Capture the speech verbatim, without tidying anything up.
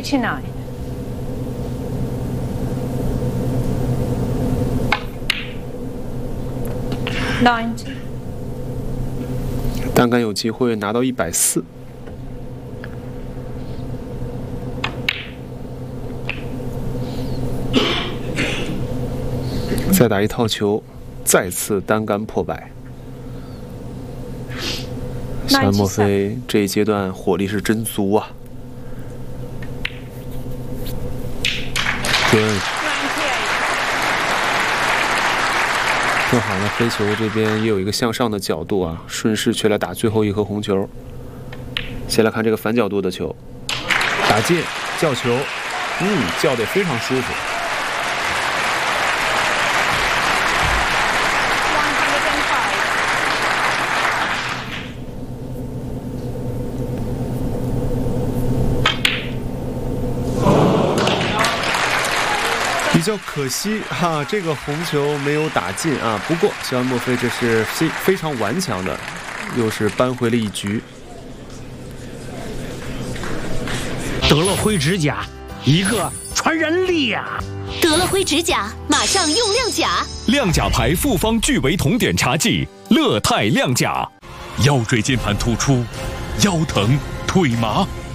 eighty-nine. ninety. 单杆有机会拿到一百四。再打一套球，再次单杆破百。小安墨菲这一阶段火力是真足啊！准。正好呢，飞球这边也有一个向上的角度啊，顺势去来打最后一颗红球。先来看这个反角度的球，打进叫球，嗯，叫得非常舒服。比较可惜哈，这个红球没有打进啊。不过小安墨菲这是非非常顽强的，又是扳回了一局。 德乐辉指甲，一个传人力呀！ 德乐辉指甲，马上用亮甲。 亮甲牌复方聚维酮碘茶剂，乐泰亮甲。腰椎间盘突出，腰疼、腿麻。